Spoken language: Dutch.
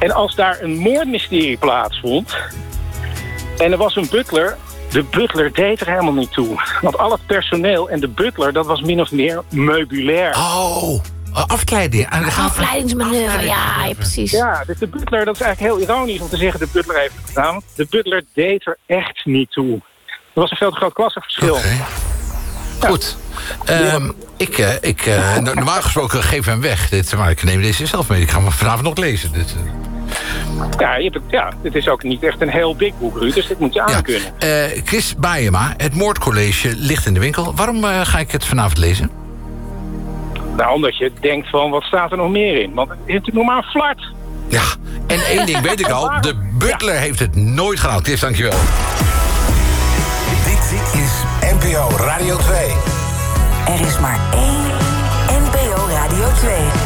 En als daar een moordmysterie plaatsvond en er was een butler, de butler deed er helemaal niet toe. Want al het personeel en de butler, dat was min of meer meubilair. Oh, afleiding. Afleidingsmanoeuvre, ja, precies. Ja, dus de butler, dat is eigenlijk heel ironisch om te zeggen de butler heeft het gedaan. Want de butler deed er echt niet toe. Er was een veel te groot klassenverschil. Okay. Ja. Goed. Normaal gesproken geef hem weg. Maar ik neem deze zelf mee. Ik ga hem vanavond nog lezen. Dit is ook niet echt een heel dik boek, Ruud, dus dit moet je aankunnen. Chris Baaijema, het moordcollege ligt in de winkel. Waarom ga ik het vanavond lezen? Nou, omdat je denkt van, wat staat er nog meer in? Want het is natuurlijk nog maar een flart. Ja, en één ding weet ik al. De butler heeft het nooit gedaan. Chris, dankjewel. Dit is NPO Radio 2. Er is maar één NPO Radio 2.